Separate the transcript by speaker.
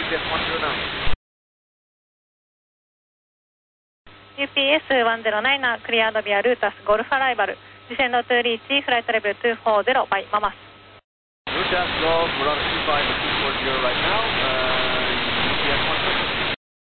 Speaker 1: UPS109 クリアードビアルータスゴルフアライバルdescend to reach flight level 240 by Mamas
Speaker 2: Lutas Golf, we're on a 250 240 right now, UPS 120